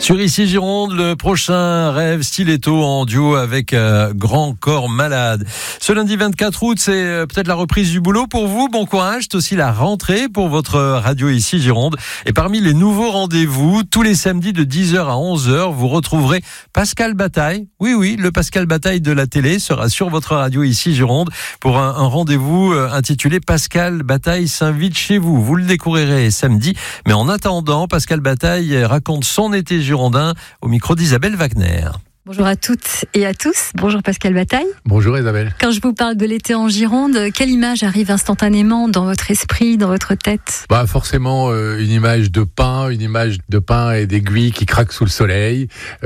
Sur Ici Gironde, le prochain rêve Stiletto en duo avec Grand Corps Malade. Ce lundi 24 août, c'est peut-être la reprise du boulot pour vous. Bon courage, c'est aussi la rentrée pour votre radio Ici Gironde. Et parmi les nouveaux rendez-vous, tous les samedis de 10h à 11h, vous retrouverez Pascal Bataille. Oui, le Pascal Bataille de la télé sera sur votre radio Ici Gironde pour un rendez-vous intitulé Pascal Bataille s'invite chez vous. Vous le découvrirez samedi. Mais en attendant, Pascal Bataille raconte son été girondin au micro d'Isabelle Wagner. Bonjour à toutes et à tous. Bonjour Pascal Bataille. Bonjour Isabelle. Quand je vous parle de l'été en Gironde, quelle image arrive instantanément dans votre esprit, dans votre tête ? Forcément une image de pain et d'aiguilles qui craquent sous le soleil.